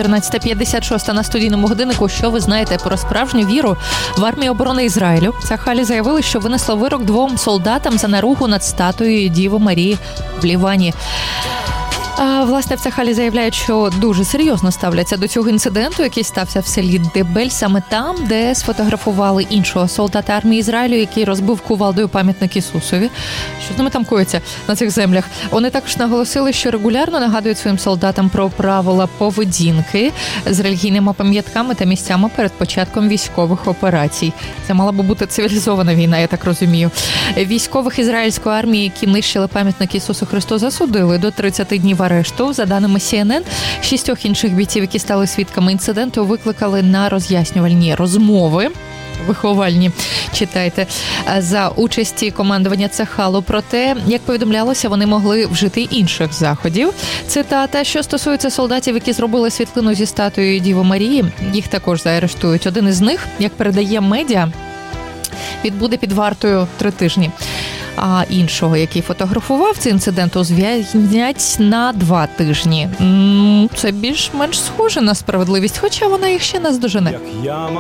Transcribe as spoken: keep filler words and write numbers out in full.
чотирнадцята п'ятдесят шість на студійному годиннику. Що ви знаєте про справжню віру в армії оборони Ізраїлю? Цахалі заявили, що винесло вирок двом солдатам за наругу над статуєю Діви Марії в Лівані. А, власне, в Цахалі заявляють, що дуже серйозно ставляться до цього інциденту, який стався в селі Дебель, саме там, де сфотографували іншого солдата армії Ізраїлю, який розбив кувалдою пам'ятник Ісусові. Що з ними там коїться на цих землях? Вони також наголосили, що регулярно нагадують своїм солдатам про правила поведінки з релігійними пам'ятками та місцями перед початком військових операцій. Це мала би бути цивілізована війна, я так розумію. Військових ізраїльської армії, які нищили пам'ятник Ісусу Христу, засудили до тридцяти днів арешту. За даними Сі Ен Ен, шістьох інших бійців, які стали свідками інциденту, викликали на роз'яснювальні розмови. Виховальні, читайте, за участі командування Цахалу. Проте, як повідомлялося, вони могли вжити інших заходів. Цитата: що стосується солдатів, які зробили світлину зі статуєю Діви Марії, їх також заарештують. Один із них, як передає медіа, відбуде під вартою три тижні. А іншого, який фотографував цей інцидент, узв'язнять на два тижні. Це більш-менш схоже на справедливість, хоча вона їх ще наздожене.